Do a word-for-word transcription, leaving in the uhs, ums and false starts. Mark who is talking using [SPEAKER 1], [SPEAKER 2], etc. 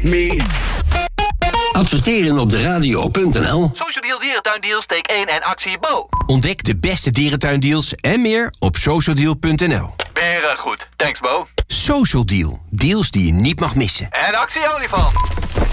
[SPEAKER 1] me. Adverteren op de radio punt n l.
[SPEAKER 2] Social Deal Dierentuindeals, steek één en actie Bo.
[SPEAKER 3] Ontdek de beste dierentuindeals en meer op socialdeal punt n l.
[SPEAKER 2] Beren goed. Thanks Bo.
[SPEAKER 3] Social Deal. Deals die je niet mag missen.
[SPEAKER 2] En actie olifant.